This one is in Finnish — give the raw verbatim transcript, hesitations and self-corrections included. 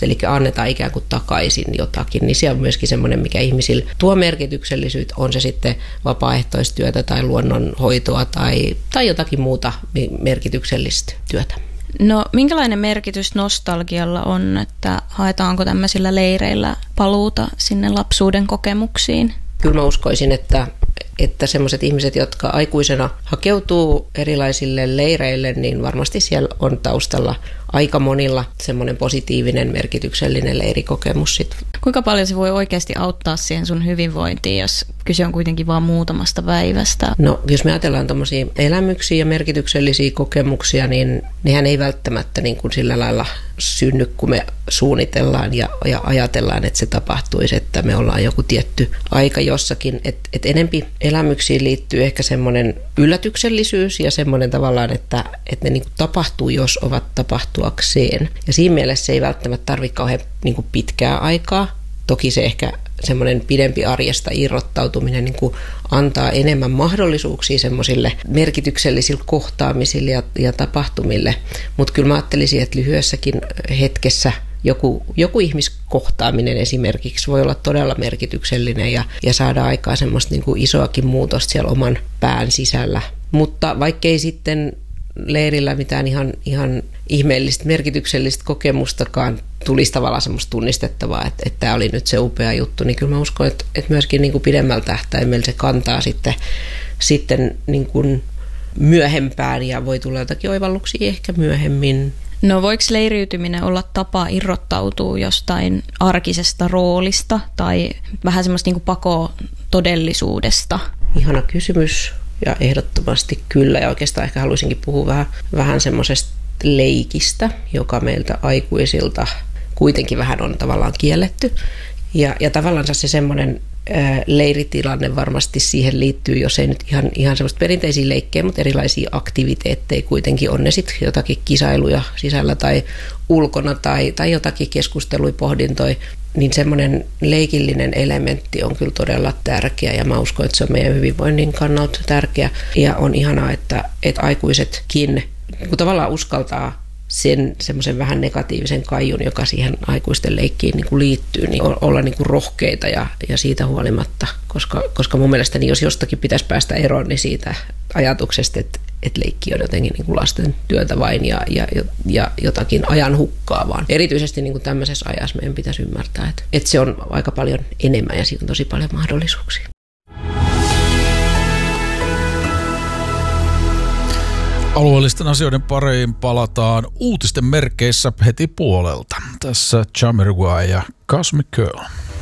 takaisin, eli annetaan ikään kuin takaisin jotakin, niin se on myöskin semmoinen, mikä ihmisillä tuo merkityksellisyyttä, on se sitten vapaaehtoistyötä tai luonnonhoitoa tai, tai jotakin muuta merkityksellistä työtä. No minkälainen merkitys nostalgialla on, että haetaanko tämmöisillä leireillä paluuta sinne lapsuuden kokemuksiin? Kyllä mä uskoisin, että, että semmoiset ihmiset, jotka aikuisena hakeutuu erilaisille leireille, niin varmasti siellä on taustalla aika monilla semmoinen positiivinen, merkityksellinen leirikokemus sit. Kuinka paljon se voi oikeasti auttaa siihen sun hyvinvointiin, jos kyse on kuitenkin vaan muutamasta päivästä? No, jos me ajatellaan tommosia elämyksiä ja merkityksellisiä kokemuksia, niin nehän ei välttämättä niin kuin sillä lailla synny, kun me suunnitellaan ja, ja ajatellaan, että se tapahtuisi, että me ollaan joku tietty aika jossakin. Että et enempi elämyksiin liittyy ehkä semmoinen yllätyksellisyys ja semmoinen tavallaan, että, että ne niin kuin tapahtuu, jos ovat tapahtuakseen. Ja siinä mielessä se ei välttämättä tarvitse kauhean niin kuin pitkää aikaa. Toki se ehkä semmoinen pidempi arjesta irrottautuminen niin kuin antaa enemmän mahdollisuuksia semmoisille merkityksellisille kohtaamisille ja, ja tapahtumille. Mutta kyllä mä ajattelisin, että lyhyessäkin hetkessä joku, joku ihmiskohtaaminen esimerkiksi voi olla todella merkityksellinen ja, ja saada aikaan semmoista niin kuin isoakin muutosta siellä oman pään sisällä. Mutta vaikkei sitten leirillä mitään ihan, ihan ihmeellistä, merkityksellistä kokemustakaan tulisi tavallaan semmoista tunnistettavaa, että, että tämä oli nyt se upea juttu, niin kyllä mä uskon, että, että myöskin niin kuin pidemmällä tähtäimellä se kantaa sitten, sitten niin kuin myöhempään ja voi tulla jotakin oivalluksia ehkä myöhemmin. No voiko leiriytyminen olla tapa irrottautua jostain arkisesta roolista tai vähän semmoista niin kuin pakotodellisuudesta? Ihana kysymys. Ja ehdottomasti kyllä, ja oikeastaan ehkä haluaisinkin puhua vähän, vähän semmoisesta leikistä, joka meiltä aikuisilta kuitenkin vähän on tavallaan kielletty. Ja, ja tavallaan se semmoinen ää, leiritilanne varmasti siihen liittyy, jos ei nyt ihan, ihan semmoista perinteisiä leikkejä, mutta erilaisia aktiviteetteja kuitenkin on ne sitten jotakin kisailuja sisällä tai ulkona tai, tai jotakin keskusteluja, pohdintoja. Niin semmoinen leikillinen elementti on kyllä todella tärkeä ja mä uskon, että se on meidän hyvinvoinnin kannalta tärkeä. Ja on ihanaa, että, että aikuisetkin niin tavallaan uskaltaa sen semmoisen vähän negatiivisen kaijun, joka siihen aikuisten leikkiin niin kuin liittyy, niin olla niin kuin rohkeita ja, ja siitä huolimatta. Koska, koska mun mielestäni jos jostakin pitäisi päästä eroon, niin siitä ajatuksesta, että, että leikki on jotenkin niin kuin lasten työtä vain ja, ja, ja jotakin ajan hukkaa vaan. Erityisesti niin kuin tämmöisessä ajassa meidän pitäisi ymmärtää, että, että se on aika paljon enemmän ja siinä on tosi paljon mahdollisuuksia. Alueellisten asioiden pariin palataan uutisten merkeissä heti puolelta. Tässä Jamiroquai ja Cosmic Girl.